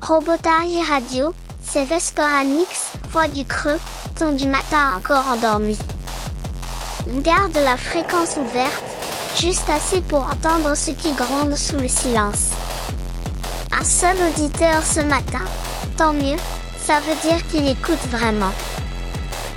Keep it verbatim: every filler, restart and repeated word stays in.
Robotaille radio, c'est Vescoranix, voix du creux, ton du matin encore endormi. On garde la fréquence ouverte, juste assez pour entendre ce qui gronde sous le silence. Un seul auditeur ce matin, tant mieux, ça veut dire qu'il écoute vraiment.